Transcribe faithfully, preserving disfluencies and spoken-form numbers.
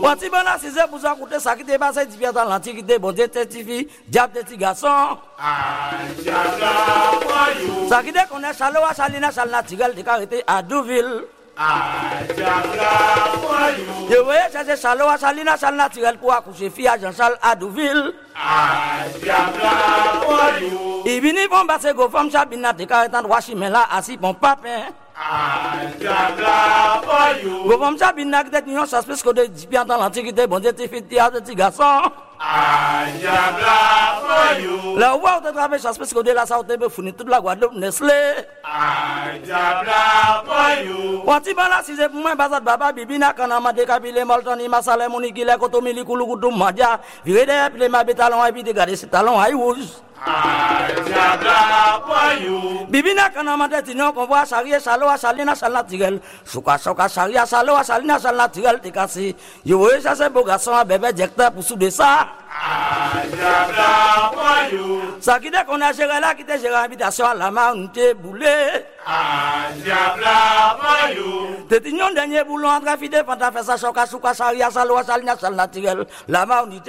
Wati bana si c'est pour ça côté ça qui t'est passé tu viens dans l'antiquité bon Dieu t'es fille diable t'es garçon ça qui t'est connaît Chaloa Salina Salna Tigal t'es arrêté à Douville je voyais chercher Chaloa Salina Salna Tigal pour accoucher fille à Jean-Charles à Douville il vient bon passer go femme chabina t'es arrêté en Washington là assis bon papin go femme chabina qui t'es nion ça se passe que de bien dans l'antiquité bon Dieu t'es fille t'es garçon la voix de travail ça se passe que de la sauté be fini toute la Guadeloupe Nestlé Wati bana si c'est pour moi bazat baba bibina kana ma décapilé moltoni masale moniki le kotomili kulukutu madia viré de les ma bétalon et puis de garder ce talon à rouge bibina kana ma détinyo qu'on voit charia chaloa chalina chalna tigel suka suka charia chaloa chalina chalna tigel te kasi yo voyez ça c'est beau garçon bébé directeur pour sous de ça ça qui dès qu'on a géré là qui te géré habitation à la main on te boulé te tignon dernier boulon entre fidèle quand t'as fait ça choka suka charia chaloa chalina chalna tigel la main